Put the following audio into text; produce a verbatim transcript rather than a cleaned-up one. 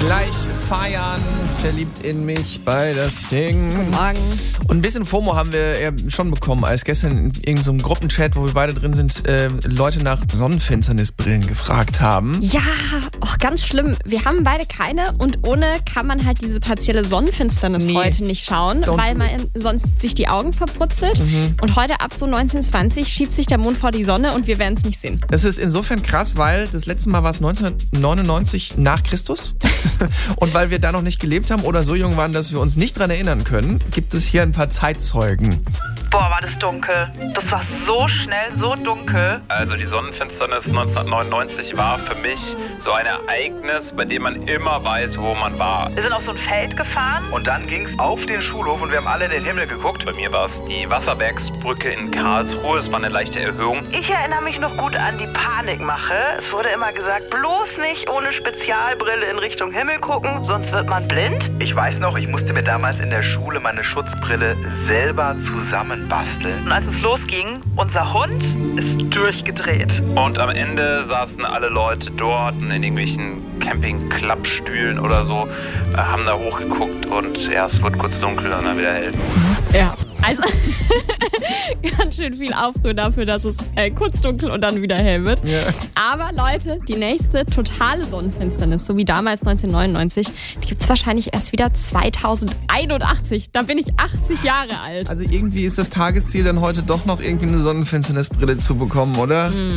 Gleich feiern, verliebt in mich bei das Ding. Guten Morgen. Und ein bisschen FOMO haben wir ja schon bekommen, als gestern in irgendeinem so Gruppenchat, wo wir beide drin sind, äh, Leute nach Sonnenfinsternisbrillen gefragt haben. Ja, oh, ganz schlimm. Wir haben beide keine und ohne kann man halt diese partielle Sonnenfinsternis Nee. heute nicht schauen, Don't weil do man sonst sich die Augen verbrutzelt. Mhm. Und heute ab so neunzehn Uhr zwanzig schiebt sich der Mond vor die Sonne und wir werden es nicht sehen. Das ist insofern krass, weil das letzte Mal war es neunzehnhundertneunundneunzig nach Christus. Und weil wir da noch nicht gelebt haben oder so jung waren, dass wir uns nicht dran erinnern können, gibt es hier ein paar Zeitzeugen. Boah, war das dunkel. Das war so schnell, so dunkel. Also die Sonnenfinsternis neunzehnhundertneunundneunzig war für mich so ein Ereignis, bei dem man immer weiß, wo man war. Wir sind auf so ein Feld gefahren. Und dann ging's auf den Schulhof und wir haben alle in den Himmel geguckt. Bei mir war es die Wasserbergsbrücke in Karlsruhe. Es war eine leichte Erhöhung. Ich erinnere mich noch gut an die Panikmache. Es wurde immer gesagt, bloß nicht ohne Spezialbrille in Richtung Himmel gucken, sonst wird man blind. Ich weiß noch, ich musste mir damals in der Schule meine Schutzbrille selber zusammenbasteln. Und als es losging, unser Hund ist durchgedreht. Und am Ende saßen alle Leute dort in irgendwelchen Camping-Klappstühlen oder so, äh, haben da hochgeguckt und ja, es wurde kurz dunkel und dann wieder hell. Ja, also ganz schön viel Aufruhr dafür, dass es äh, kurz dunkel und dann wieder hell wird. Ja. Aber Leute, die nächste totale Sonnenfinsternis, so wie damals neunzehnhundertneunundneunzig, die gibt es wahrscheinlich erst wieder zweitausendeinundachtzig. Da bin ich achtzig Jahre alt. Also irgendwie ist das Tagesziel dann heute doch noch irgendwie eine Sonnenfinsternisbrille zu bekommen, oder? Mhm.